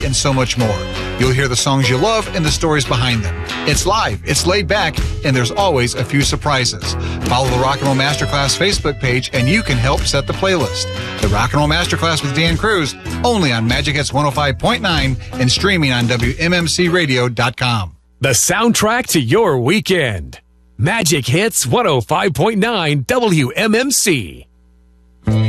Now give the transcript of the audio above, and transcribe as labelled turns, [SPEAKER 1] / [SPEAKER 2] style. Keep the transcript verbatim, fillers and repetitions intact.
[SPEAKER 1] and so much more. You'll hear the songs you love and the stories behind them. It's live, it's laid back, and there's always a few surprises. Follow the Rock and Roll Masterclass Facebook page and you can help set the playlist. The Rock and Roll Masterclass with Dan Cruz, only on Magic Hits one oh five point nine and streaming on W M M C radio dot com.
[SPEAKER 2] The soundtrack to your weekend. Magic Hits one oh five point nine W M M C.